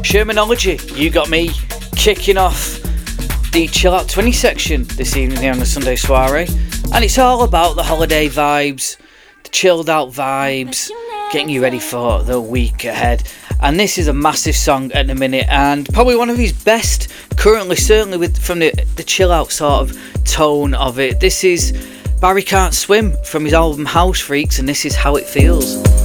Shermanology, You Got Me, kicking off the Chill Out 20 section this evening here on the Sunday Soiree. And it's all about the holiday vibes, the chilled out vibes, getting you ready for the week ahead. And this is a massive song at the minute, and probably one of his best currently, certainly from the chill out sort of tone of it. This is Barry Can't Swim from his album House Freaks, and this is How It Feels.